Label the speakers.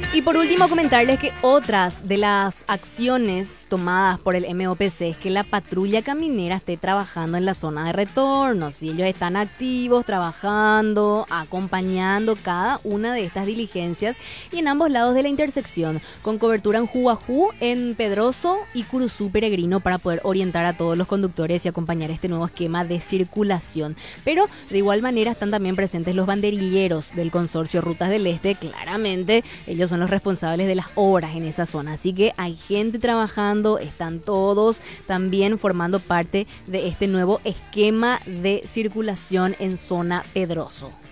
Speaker 1: Y por último, comentarles que otras de las acciones tomadas por el MOPC es que la patrulla caminera esté trabajando en la zona de retorno. Si ellos están activos, trabajando, acompañando cada una de estas diligencias y en ambos lados de la intersección, con cobertura en Juajú, en Pedroso y Curuzú Peregrino para poder orientar a todos los conductores y acompañar este nuevo esquema de circulación. Pero de igual manera están también presentes los banderilleros del consorcio Rutas del Este. Claramente ellos son los responsables de las obras en esa zona, así que hay gente trabajando, están todos también formando parte de este nuevo esquema de circulación en zona Pedroso.